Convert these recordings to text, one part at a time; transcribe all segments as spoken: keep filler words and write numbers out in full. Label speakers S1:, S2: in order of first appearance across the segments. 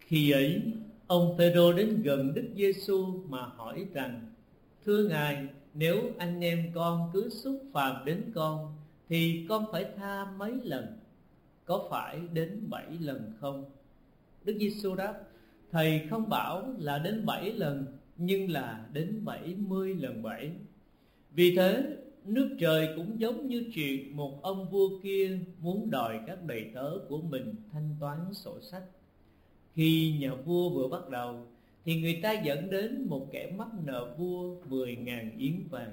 S1: Khi ấy, ông Phêrô đến gần Đức Giêsu mà hỏi rằng: Thưa Ngài, nếu anh em con cứ xúc phạm đến con, thì con phải tha mấy lần? Có phải đến bảy lần không? Đức Giêsu đáp: Thầy không bảo là đến bảy lần, nhưng là đến bảy mươi lần bảy. Vì thế, nước trời cũng giống như chuyện một ông vua kia muốn đòi các đầy tớ của mình thanh toán sổ sách. Khi nhà vua vừa bắt đầu, thì người ta dẫn đến một kẻ mắc nợ vua mười ngàn yến vàng.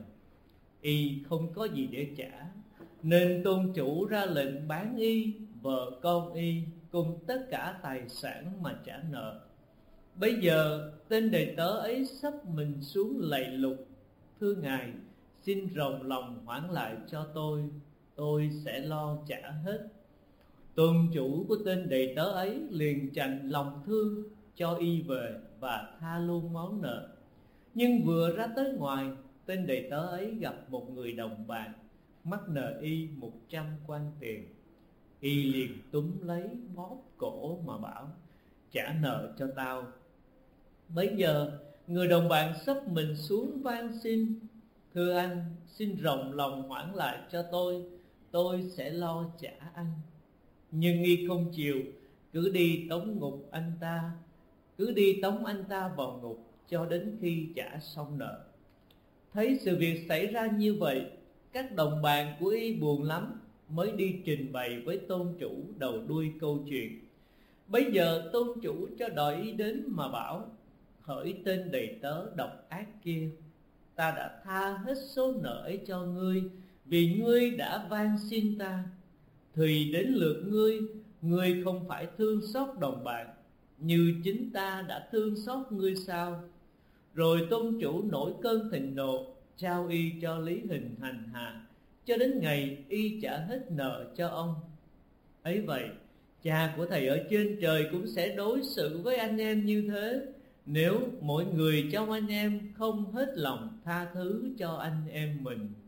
S1: Y không có gì để trả, nên tôn chủ ra lệnh bán y, vợ con y cùng tất cả tài sản mà trả nợ. Bây giờ tên đầy tớ ấy sắp mình xuống lạy lục: Thưa Ngài, xin rộng lòng hoãn lại cho tôi, tôi sẽ lo trả hết. Tôn chủ của tên đầy tớ ấy liền chạnh lòng thương, cho y về và tha luôn món nợ. Nhưng vừa ra tới ngoài, tên đầy tớ ấy gặp một người đồng bạn mắc nợ y một trăm quan tiền. Y liền túm lấy bóp cổ mà bảo: Trả nợ cho tao. Bấy giờ người đồng bạn xấp mình xuống van xin: Thưa anh, xin rộng lòng hoãn lại cho tôi, tôi sẽ lo trả anh. Nhưng y không chịu, cứ đi tống ngục anh ta, cứ đi tống anh ta vào ngục cho đến khi trả xong nợ. Thấy sự việc xảy ra như vậy, các đồng bạn của y buồn lắm, mới đi trình bày với tôn chủ đầu đuôi câu chuyện. Bây giờ tôn chủ cho đòi y đến mà bảo: Hỡi tên đầy tớ độc ác kia, ta đã tha hết số nợ ấy cho ngươi, vì ngươi đã van xin ta. Thì đến lượt ngươi, ngươi không phải thương xót đồng bạn như chính ta đã thương xót ngươi sao? Rồi tôn chủ nổi cơn thịnh nộ, trao y cho lý hình hành hạ, cho đến ngày y trả hết nợ cho ông. Ấy vậy, Cha của thầy ở trên trời cũng sẽ đối xử với anh em như thế, nếu mỗi người trong anh em không hết lòng tha thứ cho anh em mình.